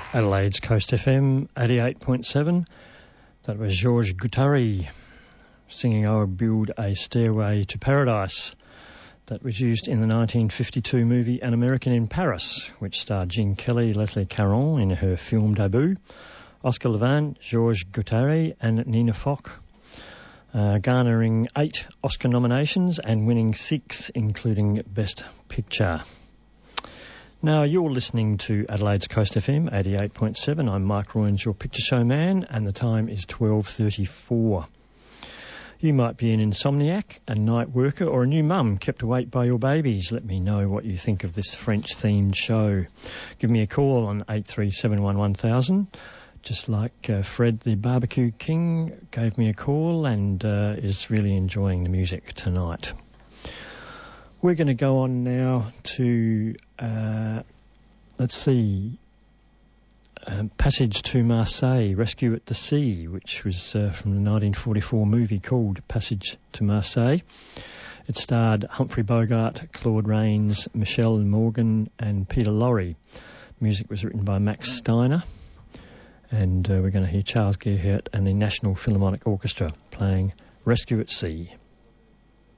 Adelaide's Coast FM 88.7. That was Georges Guattari singing "I Will Build a Stairway to Paradise." That was used in the 1952 movie An American in Paris, which starred Jean Kelly, Leslie Caron in her film debut, Oscar Levant, Georges Guattari and Nina Foch, garnering 8 Oscar nominations and winning 6, including Best Picture. Now, you're listening to Adelaide's Coast FM 88.7. I'm Mike Royans, your picture show man, and the time is 12:34. You might be an insomniac, a night worker, or a new mum kept awake by your babies. Let me know what you think of this French-themed show. Give me a call on 83711000. Just like Fred the Barbecue King gave me a call and is really enjoying the music tonight. We're going to go on now to, Passage to Marseille, Rescue at the Sea, which was from the 1944 movie called Passage to Marseille. It starred Humphrey Bogart, Claude Rains, Michelle Morgan and Peter Lorre. Music was written by Max Steiner. And we're going to hear Charles Gerhardt and the National Philharmonic Orchestra playing Rescue at Sea.